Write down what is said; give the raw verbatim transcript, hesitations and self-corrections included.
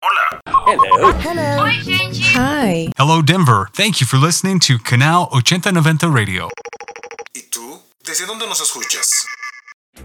Hola. Hello. Hello. Oi, gente. Hi. Hello, Denver. Thank you for listening to Canal ochenta noventa Radio. ¿Y tú? ¿Desde dónde nos escuchas?